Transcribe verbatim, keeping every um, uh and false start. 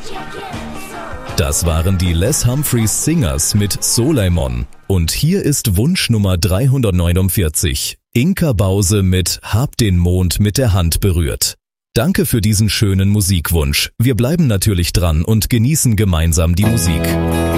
Das waren die Les Humphreys Singers mit Soleimon. Und hier ist Wunsch Nummer dreihundertneunundvierzig. Inka Bause mit Hab den Mond mit der Hand berührt. Danke für diesen schönen Musikwunsch. Wir bleiben natürlich dran und genießen gemeinsam die Musik.